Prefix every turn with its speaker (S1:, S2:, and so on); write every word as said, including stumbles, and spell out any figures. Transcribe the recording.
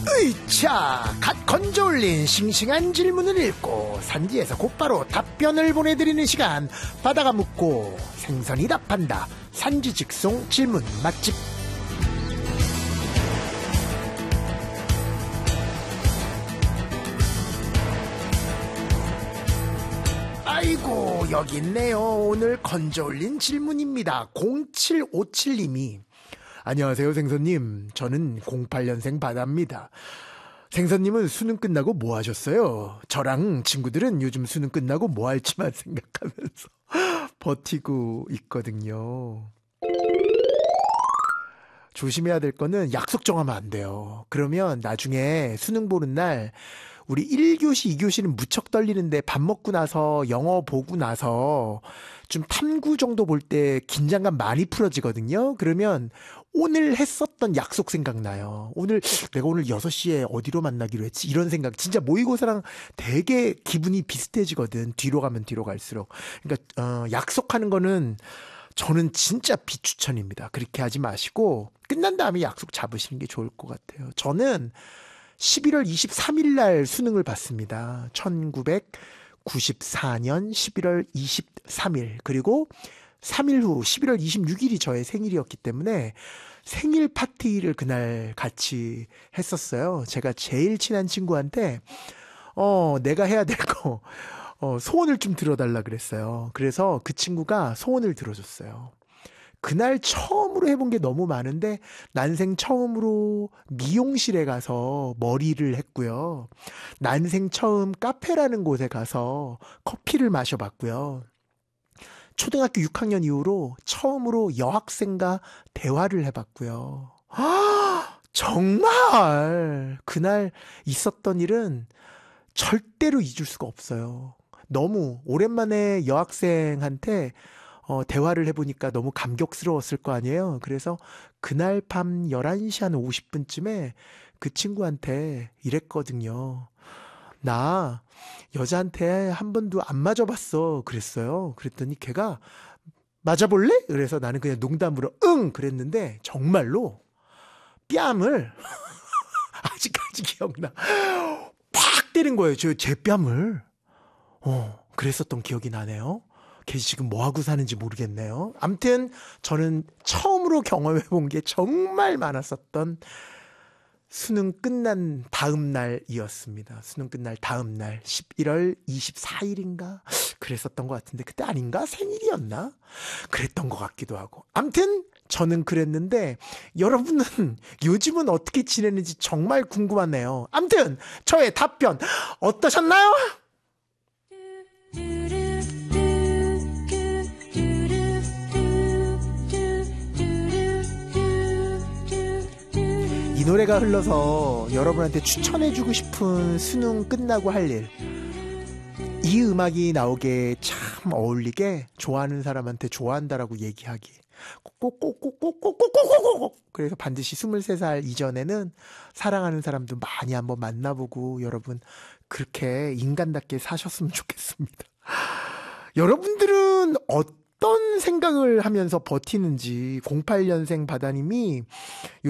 S1: 으이차, 갓 건져올린 싱싱한 질문을 읽고 산지에서 곧바로 답변을 보내드리는 시간, 바다가 묻고 생선이 답한다. 산지 직송 질문 맛집. 아이고, 여기 있네요. 오늘 건져올린 질문입니다. 공칠오칠님이 안녕하세요 생선님, 저는 공팔년생 바다입니다. 생선님은 수능 끝나고 뭐 하셨어요? 저랑 친구들은 요즘 수능 끝나고 뭐 할지만 생각하면서 버티고 있거든요. 조심해야 될 거는 약속 정하면 안 돼요. 그러면 나중에 수능 보는 날 우리 일 교시, 이 교시는 무척 떨리는데 밥 먹고 나서 영어 보고 나서 좀 탐구 정도 볼 때 긴장감 많이 풀어지거든요. 그러면 오늘 했었던 약속 생각나요. 오늘 내가 오늘 여섯 시에 어디로 만나기로 했지? 이런 생각. 진짜 모의고사랑 되게 기분이 비슷해지거든. 뒤로 가면 뒤로 갈수록. 그러니까 어, 약속하는 거는 저는 진짜 비추천입니다. 그렇게 하지 마시고 끝난 다음에 약속 잡으시는 게 좋을 것 같아요. 저는 십일월 이십삼일 날 수능을 봤습니다. 천구백구십사년 십일월 이십삼일. 그리고 삼 일 후 십일월 이십육일이 저의 생일이었기 때문에 생일 파티를 그날 같이 했었어요. 제가 제일 친한 친구한테 어 내가 해야 될 거 어, 소원을 좀 들어달라 그랬어요. 그래서 그 친구가 소원을 들어줬어요. 그날 처음으로 해본 게 너무 많은데 난생 처음으로 미용실에 가서 머리를 했고요. 난생 처음 카페라는 곳에 가서 커피를 마셔봤고요. 초등학교 육 학년 이후로 처음으로 여학생과 대화를 해봤고요. 아, 정말 그날 있었던 일은 절대로 잊을 수가 없어요. 너무 오랜만에 여학생한테 어, 대화를 해보니까 너무 감격스러웠을 거 아니에요. 그래서 그날 밤 열한 시 한 오십 분쯤에 그 친구한테 이랬거든요. 나 여자한테 한 번도 안 맞아봤어 그랬어요. 그랬더니 걔가 맞아볼래? 그래서 나는 그냥 농담으로 응 그랬는데 정말로 뺨을 아직까지 기억나. 팍 때린 거예요. 저 제 뺨을. 어, 그랬었던 기억이 나네요. 걔 지금 뭐하고 사는지 모르겠네요. 암튼 저는 처음으로 경험해본 게 정말 많았었던 수능 끝난 다음 날이었습니다. 수능 끝날 다음 날 십일월 이십사일인가 그랬었던 것 같은데 그때 아닌가? 생일이었나? 그랬던 것 같기도 하고. 암튼 저는 그랬는데 여러분은 요즘은 어떻게 지내는지 정말 궁금하네요. 암튼 저의 답변 어떠셨나요? 이 노래가 흘러서 여러분한테 추천해주고 싶은 수능 끝나고 할 일, 이 음악이 나오게 참 어울리게 좋아하는 사람한테 좋아한다라고 얘기하기. 꼭꼭꼭꼭꼭꼭꼭꼭꼭. 그래서 반드시 스물세 살 이전에는 사랑하는 사람도 많이 한번 만나보고 여러분 그렇게 인간답게 사셨으면 좋겠습니다. 여러분들은 어떤 생각을 하면서 버티는지 공팔년생 바다님이